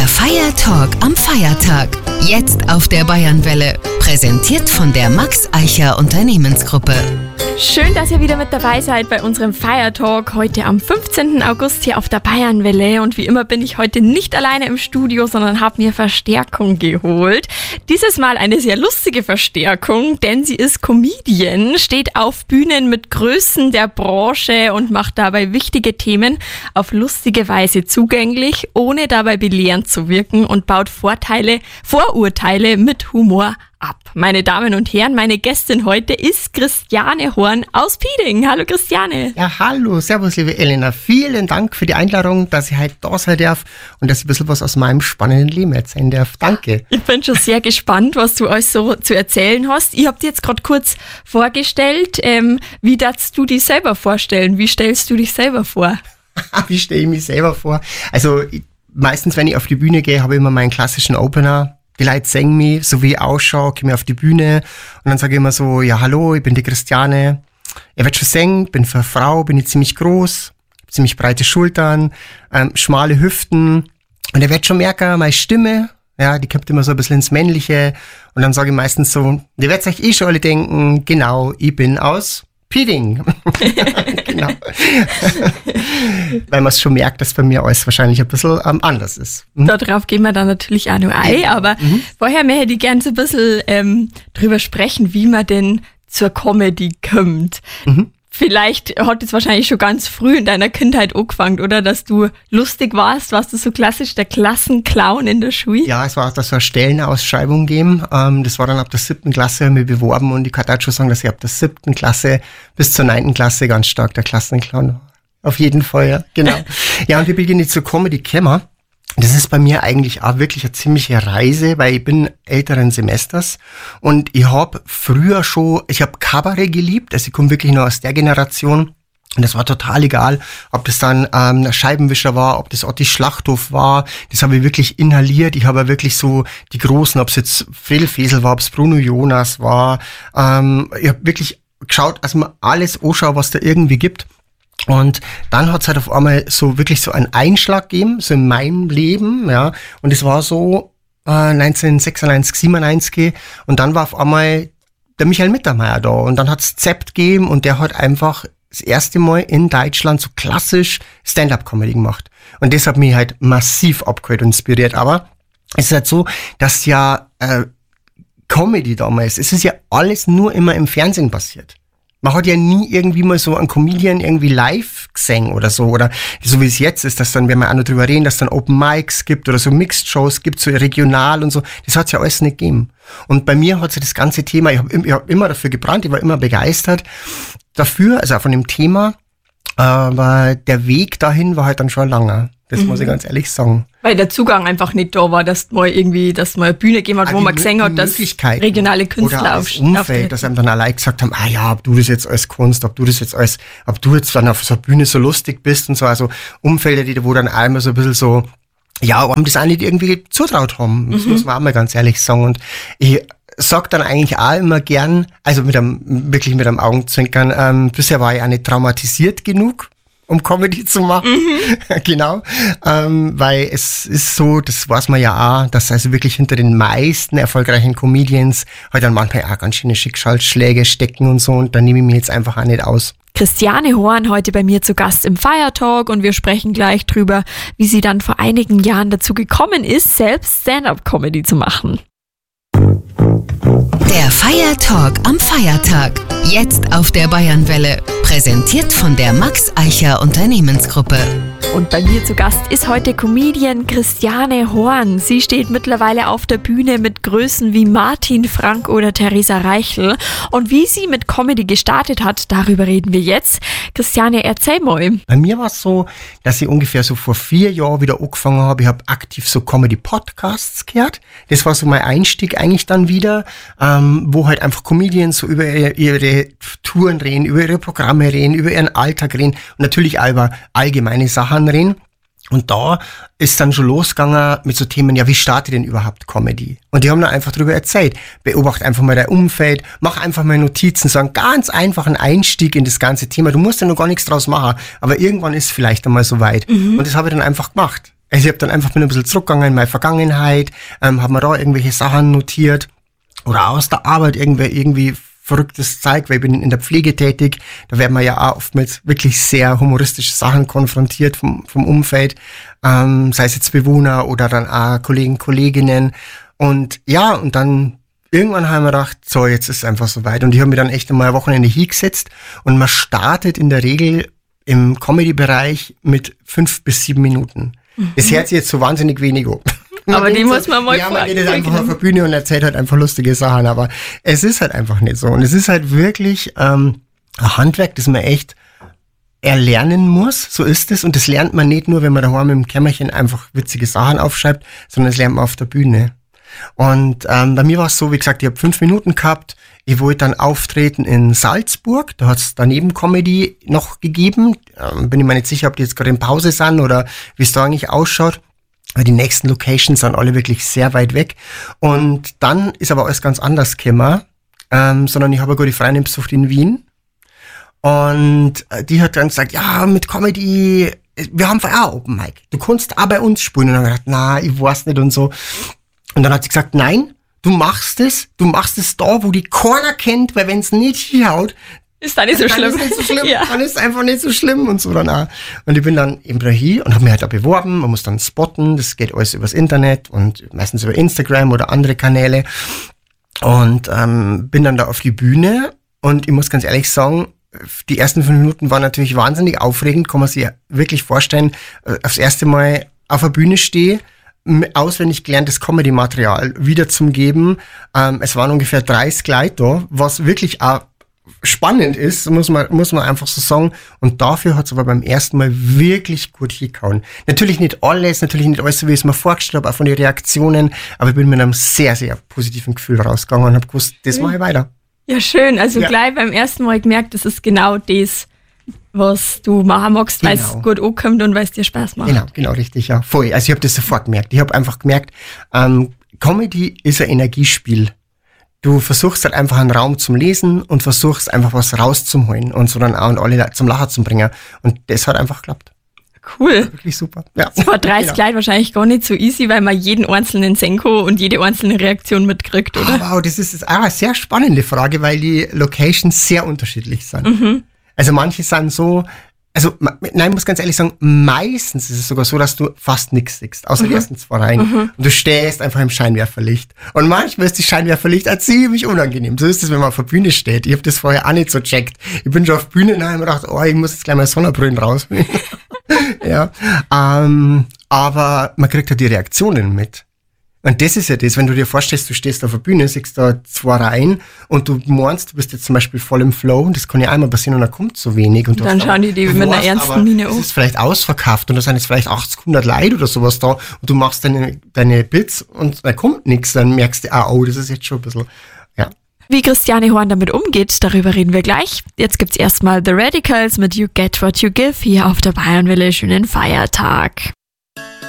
Der Feiertalk am Feiertag. Jetzt auf der Bayernwelle. Präsentiert von der Max Eicher Unternehmensgruppe. Schön, dass ihr wieder mit dabei seid bei unserem Feiertalk heute am 15. August hier auf der Bayernwelle. Und wie immer bin ich heute nicht alleine im Studio, sondern habe mir Verstärkung geholt. Dieses Mal eine sehr lustige Verstärkung, denn sie ist Comedian, steht auf Bühnen mit Größen der Branche und macht dabei wichtige Themen auf lustige Weise zugänglich, ohne dabei belehrend zu wirken und baut Vorurteile mit Humor ab. Meine Damen und Herren, meine Gästin heute ist Christiane Horn aus Pieding. Hallo Christiane. Ja, hallo, servus liebe Elena. Vielen Dank für die Einladung, dass ich heute da sein darf und dass ich ein bisschen was aus meinem spannenden Leben erzählen darf. Danke. Ich bin schon sehr gespannt, was du alles so zu erzählen hast. Ich habe dir jetzt gerade kurz vorgestellt. Wie darfst du dich selber vorstellen? Wie stellst du dich selber vor? Wie stelle ich mich selber vor? Also meistens, wenn ich auf die Bühne gehe, habe ich immer meinen klassischen Opener. Die Leute singen mich, so wie ich ausschaue, komme auf die Bühne und dann sage ich immer so, ja hallo, ich bin die Christiane. Ihr werdet schon singen, bin für eine Frau, bin ich ziemlich groß, ziemlich breite Schultern, schmale Hüften und ihr werdet schon merken, meine Stimme, ja, die kommt immer so ein bisschen ins Männliche und dann sage ich meistens so, ihr werdet euch eh schon alle denken, genau, ich bin aus Pieding. Genau. Weil man es schon merkt, dass bei mir alles wahrscheinlich ein bisschen anders ist. Darauf gehen wir dann natürlich auch noch ein, aber vorher möchte ich gerne so ein bisschen drüber sprechen, wie man denn zur Comedy kommt. Vielleicht hat es wahrscheinlich schon ganz früh in deiner Kindheit angefangen, oder? Dass du lustig warst. Warst du so klassisch der Klassenclown in der Schule? Ja, es war da so eine Stellenausschreibung gegeben. Das war dann ab der 7. Klasse, habe ich mich beworben und ich kann auch schon sagen, dass ich ab der 7. Klasse bis zur 9. Klasse ganz stark der Klassenclown war. Auf jeden Fall, ja, genau. Ja, und wie beginne ich zur Comedy gekommen? Das ist bei mir eigentlich auch wirklich eine ziemliche Reise, weil ich bin älteren Semesters und ich habe früher schon, ich habe Kabarett geliebt, also ich komme wirklich noch aus der Generation und das war total egal, ob das dann ein Scheibenwischer war, ob das Otti Schlachthof war, das habe ich wirklich inhaliert, ich habe wirklich so die Großen, ob es jetzt Friedel Fesel war, ob es Bruno Jonas war, ich habe wirklich geschaut, dass man alles anschaue, was da irgendwie gibt. Und dann hat's halt auf einmal so wirklich so einen Einschlag gegeben, so in meinem Leben, ja. Und es war so 1996, 97 und dann war auf einmal der Michael Mittermeier da und dann hat's Zept gegeben und der hat einfach das erste Mal in Deutschland so klassisch Stand-up-Comedy gemacht. Und das hat mich halt massiv abgeholt und inspiriert. Aber es ist halt so, dass ja Comedy damals, es ist ja alles nur immer im Fernsehen passiert. Man hat ja nie irgendwie mal so einen Comedian irgendwie live gesehen oder so wie es jetzt ist, dass dann, wenn wir auch noch drüber reden, dass dann Open Mics gibt oder so Mixed Shows gibt, so regional und so. Das hat's ja alles nicht gegeben. Und bei mir hat sich das ganze Thema, ich hab immer dafür gebrannt, ich war immer begeistert dafür, also auch von dem Thema, aber der Weg dahin war halt dann schon langer. Das muss ich ganz ehrlich sagen. Weil der Zugang einfach nicht da war, dass mal eine Bühne gegeben hat, wo man gesehen hat, dass regionale Künstler auftreten. Dass einem dann allein gesagt haben, ja, ob du das jetzt als Kunst, ob du jetzt dann auf so einer Bühne so lustig bist und so, also Umfelder, wo dann einmal so ein bisschen so, ja, haben das auch nicht irgendwie zutraut haben. Das muss man auch mal ganz ehrlich sagen. Und ich sag dann eigentlich auch immer gern, also mit einem Augenzwinkern, bisher war ich auch nicht traumatisiert genug, um Comedy zu machen. Genau. Weil es ist so, das weiß man ja auch, dass also wirklich hinter den meisten erfolgreichen Comedians halt dann manchmal auch ganz schöne Schicksalsschläge stecken und so und da nehme ich mich jetzt einfach auch nicht aus. Christiane Horn heute bei mir zu Gast im Feiertalk und wir sprechen gleich drüber, wie sie dann vor einigen Jahren dazu gekommen ist, selbst Stand-up-Comedy zu machen. Der Feiertalk am Feiertag. Jetzt auf der Bayernwelle. Präsentiert von der Max Eicher Unternehmensgruppe. Und bei mir zu Gast ist heute Comedian Christiane Horn. Sie steht mittlerweile auf der Bühne mit Größen wie Martin Frank oder Theresa Reichel. Und wie sie mit Comedy gestartet hat, darüber reden wir jetzt. Christiane, erzähl mal. Bei mir war es so, dass ich ungefähr so vor 4 Jahren wieder angefangen habe. Ich habe aktiv so Comedy-Podcasts gehört. Das war so mein Einstieg eigentlich dann wieder, wo halt einfach Comedians so über ihre Touren reden, über ihre Programme reden, über ihren Alltag reden und natürlich auch über allgemeine Sachen reden. Und da ist dann schon losgegangen mit so Themen, ja, wie startet denn überhaupt Comedy? Und die haben dann einfach drüber erzählt. Beobachte einfach mal dein Umfeld, mach einfach mal Notizen, so einen ganz einfachen Einstieg in das ganze Thema. Du musst ja noch gar nichts draus machen, aber irgendwann ist es vielleicht einmal so weit. Und das habe ich dann einfach gemacht. Also ich habe dann einfach ein bisschen zurückgegangen in meine Vergangenheit, habe mir da irgendwelche Sachen notiert oder aus der Arbeit irgendwie verrücktes Zeug, weil ich bin in der Pflege tätig. Da werden wir ja auch oft mit wirklich sehr humoristischen Sachen konfrontiert vom Umfeld, sei es jetzt Bewohner oder dann auch Kollegen, Kolleginnen. Und ja, und dann irgendwann haben wir gedacht, so, jetzt ist es einfach soweit. Und ich habe mir dann echt einmal ein Wochenende hingesetzt und man startet in der Regel im Comedy-Bereich mit 5 bis 7 Minuten. Das hört sich jetzt so wahnsinnig wenig an. Aber die muss man mal fragen. Ja, man geht jetzt einfach auf der Bühne und erzählt halt einfach lustige Sachen, aber es ist halt einfach nicht so. Und es ist halt wirklich ein Handwerk, das man echt erlernen muss, so ist es. Und das lernt man nicht nur, wenn man daheim im Kämmerchen einfach witzige Sachen aufschreibt, sondern das lernt man auf der Bühne. Und bei mir war es so, wie gesagt, ich habe 5 Minuten gehabt. Ich wollte dann auftreten in Salzburg. Da hat es daneben Comedy noch gegeben. Bin ich mir nicht sicher, ob die jetzt gerade in Pause sind oder wie es da eigentlich ausschaut. Weil die nächsten Locations sind alle wirklich sehr weit weg. Und dann ist aber alles ganz anders gekommen. Sondern ich habe eine gute Freundin besucht in Wien. Und die hat dann gesagt, ja, mit Comedy, wir haben auch Open Mic. Du kannst auch bei uns spielen. Und dann habe ich gedacht, na, ich weiß nicht und so. Und dann hat sie gesagt, nein, du machst es da, wo die keiner kennt, weil wenn es nicht hinhaut, ist dann nicht so schlimm. Ist nicht so schlimm. Ja. Dann ist es einfach nicht so schlimm und so dann auch. Und ich bin dann eben da hier und habe mich halt da beworben. Man muss dann spotten, das geht alles übers Internet und meistens über Instagram oder andere Kanäle. Und bin dann da auf die Bühne und ich muss ganz ehrlich sagen, die ersten 5 Minuten waren natürlich wahnsinnig aufregend, kann man sich wirklich vorstellen, aufs erste Mal auf der Bühne stehe, auswendig gelerntes Comedy-Material wieder zum Geben. Es waren ungefähr 30 Leute da, was wirklich auch spannend ist, muss man einfach so sagen. Und dafür hat es aber beim ersten Mal wirklich gut hingehauen. Natürlich nicht alles so, wie ich es mir vorgestellt habe, auch von den Reaktionen, aber ich bin mit einem sehr, sehr positiven Gefühl rausgegangen und habe gewusst, das mache ich weiter. Ja, schön. Also gleich beim ersten Mal gemerkt, das ist genau das, was du machen magst, weil es gut ankommt und weil es dir Spaß macht. Genau, richtig, ja. Voll. Also ich habe das sofort gemerkt. Ich habe einfach gemerkt, Comedy ist ein Energiespiel. Du versuchst halt einfach einen Raum zum Lesen und versuchst einfach was rauszuholen und so dann auch und alle zum Lachen zu bringen. Und das hat einfach geklappt. Cool. Wirklich super. Ja. Das war 30 Leute wahrscheinlich gar nicht so easy, weil man jeden einzelnen Senko und jede einzelne Reaktion mitkriegt, oder? Wow, das ist auch eine sehr spannende Frage, weil die Locations sehr unterschiedlich sind. Also manche sind so, also nein, ich muss ganz ehrlich sagen, meistens ist es sogar so, dass du fast nichts siehst, außer die ersten 2 Reihen. Und du stehst einfach im Scheinwerferlicht. Und manchmal ist die Scheinwerferlicht auch ziemlich unangenehm. So ist es, wenn man auf der Bühne steht. Ich habe das vorher auch nicht so checkt. Ich bin schon auf Bühne und habe mir gedacht, ich muss jetzt gleich mal Sonnenbrillen rausholen. Ja, aber man kriegt ja die Reaktionen mit. Und das ist ja das, wenn du dir vorstellst, du stehst auf der Bühne, siehst da 2 Reihen und du meinst, du bist jetzt zum Beispiel voll im Flow und das kann ja einmal passieren und dann kommt so wenig. Und dann schauen die mit einer ernsten Miene an. Es ist vielleicht ausverkauft und da sind jetzt vielleicht 80, 100 Leute oder sowas da und du machst deine Bits und da kommt nichts, dann merkst du, das ist jetzt schon ein bisschen, ja. Wie Christiane Horn damit umgeht, darüber reden wir gleich. Jetzt gibt's erstmal The Radicals mit You Get What You Give hier auf der Bayernwelle. Schönen Feiertag.